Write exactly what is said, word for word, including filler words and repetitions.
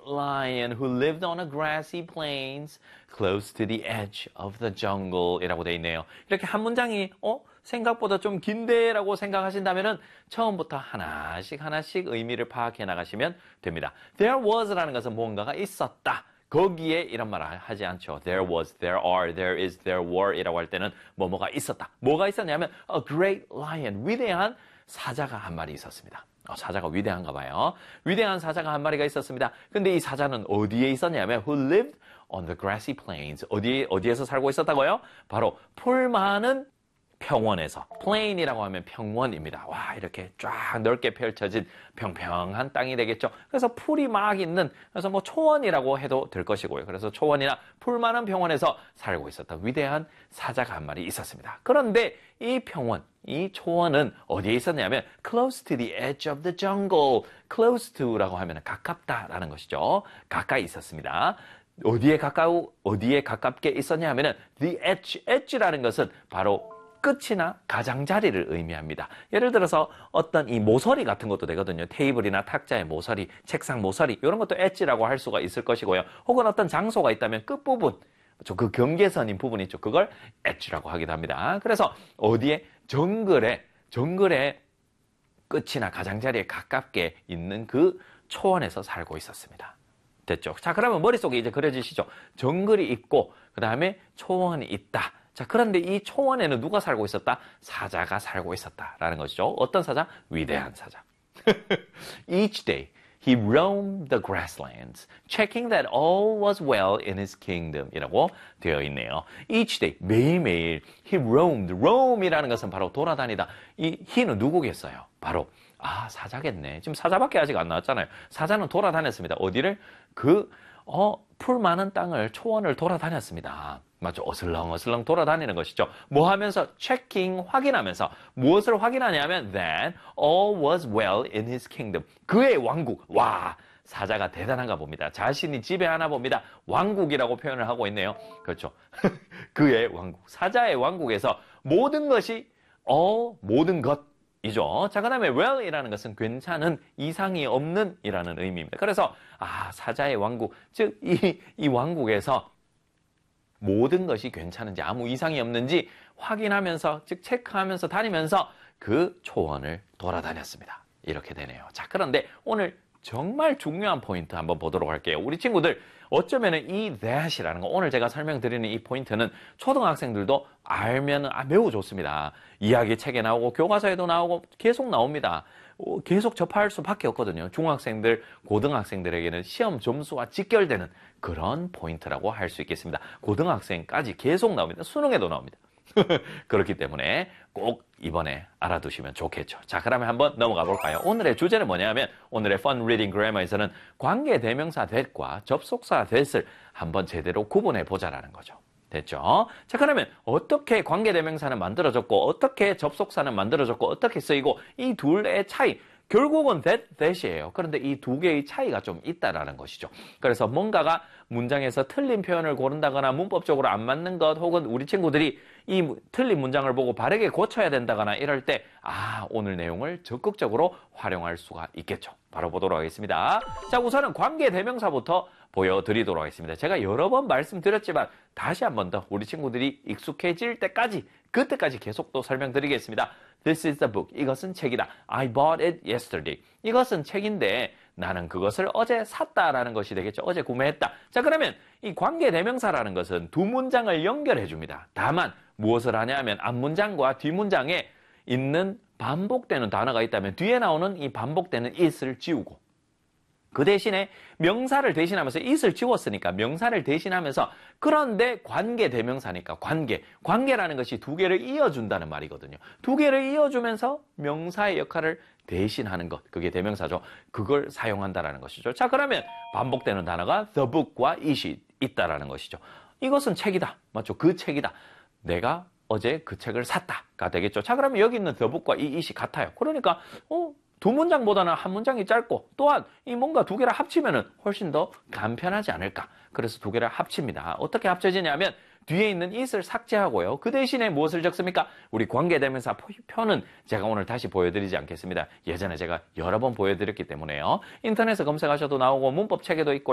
lion who lived on a grassy plains close to the edge of the jungle 이라고 되어 있네요. 이렇게 한 문장이 어? 생각보다 좀 긴데 라고 생각하신다면 처음부터 하나씩 하나씩 의미를 파악해 나가시면 됩니다. There was라는 것은 뭔가가 있었다. 거기에 이런 말을 하지 않죠. There was, there are, there is, there were 이라고 할 때는 뭐뭐가 있었다. 뭐가 있었냐면 a great lion, 위대한 사자가 한 마리 있었습니다. 어, 사자가 위대한가 봐요. 위대한 사자가 한 마리가 있었습니다. 근데 이 사자는 어디에 있었냐면 who lived on the grassy plains. 어디, 어디에서 살고 있었다고요? 바로 풀 많은 평원에서. plain이라고 하면 평원입니다. 와, 이렇게 쫙 넓게 펼쳐진 평평한 땅이 되겠죠. 그래서 풀이 막 있는, 그래서 뭐 초원이라고 해도 될 것이고요. 그래서 초원이나 풀 많은 평원에서 살고 있었던 위대한 사자가 한 마리 있었습니다. 그런데 이 평원, 이 초원은 어디에 있었냐면 close to the edge of the jungle. close to라고 하면 가깝다라는 것이죠. 가까이 있었습니다. 어디에 가까우, 어디에 가깝게 있었냐 하면은 the edge, edge라는 것은 바로 끝이나 가장자리를 의미합니다. 예를 들어서 어떤 이 모서리 같은 것도 되거든요. 테이블이나 탁자의 모서리, 책상 모서리 이런 것도 엣지라고 할 수가 있을 것이고요. 혹은 어떤 장소가 있다면 끝부분, 그 경계선인 부분이 있죠. 그걸 엣지라고 하기도 합니다. 그래서 어디에 정글에 정글의 끝이나 가장자리에 가깝게 있는 그 초원에서 살고 있었습니다. 됐죠? 자, 그러면 머릿속에 이제 그려지시죠? 정글이 있고 그 다음에 초원이 있다. 자, 그런데 이 초원에는 누가 살고 있었다? 사자가 살고 있었다라는 것이죠. 어떤 사자? 위대한 사자. Each day he roamed the grasslands, checking that all was well in his kingdom 이라고 되어 있네요. Each day, 매일매일 he roamed. roam이라는 것은 바로 돌아다니다. 이 he는 누구겠어요? 바로 아, 사자겠네. 지금 사자밖에 아직 안 나왔잖아요. 사자는 돌아다녔습니다. 어디를? 그 어, 풀 많은 땅을, 초원을 돌아다녔습니다. 맞죠? 어슬렁어슬렁 돌아다니는 것이죠. 뭐 하면서? 체킹, 확인하면서. 무엇을 확인하냐면 that all was well in his kingdom. 그의 왕국. 와, 사자가 대단한가 봅니다. 자신이 지배하나 봅니다. 왕국이라고 표현을 하고 있네요. 그렇죠. 그의 왕국. 사자의 왕국에서 모든 것이 all, 모든 것. 이죠. 자, 그 다음에 well이라는 것은 괜찮은, 이상이 없는 이라는 의미입니다. 그래서 아, 사자의 왕국, 즉 이 이 왕국에서 모든 것이 괜찮은지 아무 이상이 없는지 확인하면서, 즉 체크하면서 다니면서 그 초원을 돌아다녔습니다. 이렇게 되네요. 자, 그런데 오늘 정말 중요한 포인트 한번 보도록 할게요. 우리 친구들 어쩌면은 이 that이라는 거, 오늘 제가 설명드리는 이 포인트는 초등학생들도 알면 아, 매우 좋습니다. 이야기 책에 나오고 교과서에도 나오고 계속 나옵니다. 어, 계속 접할 수밖에 없거든요. 중학생들, 고등학생들에게는 시험 점수와 직결되는 그런 포인트라고 할 수 있겠습니다. 고등학생까지 계속 나옵니다. 수능에도 나옵니다. 그렇기 때문에 꼭 이번에 알아두시면 좋겠죠. 자, 그러면 한번 넘어가 볼까요? 오늘의 주제는 뭐냐면 오늘의 Fun Reading Grammar에서는 관계대명사 that과 접속사 that을 한번 제대로 구분해 보자라는 거죠. 됐죠? 자, 그러면 어떻게 관계대명사는 만들어졌고 어떻게 접속사는 만들어졌고 어떻게 쓰이고 이 둘의 차이, 결국은 that, that이에요. 그런데 이 두 개의 차이가 좀 있다라는 것이죠. 그래서 뭔가가 문장에서 틀린 표현을 고른다거나 문법적으로 안 맞는 것, 혹은 우리 친구들이 이 틀린 문장을 보고 바르게 고쳐야 된다거나 이럴 때 아, 오늘 내용을 적극적으로 활용할 수가 있겠죠. 바로 보도록 하겠습니다. 자, 우선은 관계대명사부터 보여드리도록 하겠습니다. 제가 여러 번 말씀드렸지만 다시 한 번 더 우리 친구들이 익숙해질 때까지, 그때까지 계속 또 설명드리겠습니다. This is the book. 이것은 책이다. I bought it yesterday. 이것은 책인데 나는 그것을 어제 샀다라는 것이 되겠죠. 어제 구매했다. 자, 그러면 이 관계대명사라는 것은 두 문장을 연결해 줍니다. 다만 무엇을 하냐면 앞문장과 뒷문장에 있는 반복되는 단어가 있다면 뒤에 나오는 이 반복되는 it을 지우고, 그 대신에 명사를 대신하면서 it을 지웠으니까 명사를 대신하면서, 그런데 관계대명사니까 관계, 관계라는 것이 두 개를 이어준다는 말이거든요. 두 개를 이어주면서 명사의 역할을 대신하는 것, 그게 대명사죠. 그걸 사용한다라는 것이죠. 자, 그러면 반복되는 단어가 the book과 it이 있다라는 것이죠. 이것은 책이다. 맞죠? 그 책이다. 내가 어제 그 책을 샀다가 되겠죠. 자, 그러면 여기 있는 the book과 이 it이 같아요. 그러니까 어, 두 문장보다는 한 문장이 짧고, 또한 이 뭔가 두 개를 합치면은 훨씬 더 간편하지 않을까. 그래서 두 개를 합칩니다. 어떻게 합쳐지냐면 뒤에 있는 it을 삭제하고요. 그 대신에 무엇을 적습니까? 우리 관계대명사 표는 제가 오늘 다시 보여드리지 않겠습니다. 예전에 제가 여러 번 보여드렸기 때문에요. 인터넷에 검색하셔도 나오고 문법 책에도 있고